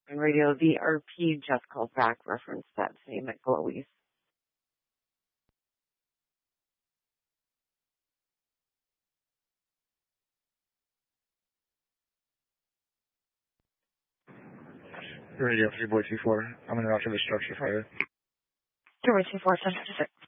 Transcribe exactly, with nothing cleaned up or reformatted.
Radio, the R P just called back, referenced that same at Glowies. Radio, three boy two four. I'm in route to the structure fire. three boy two four, center to six.